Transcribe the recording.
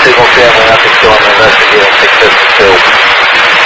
Signal family, nothing still on the investigating 652.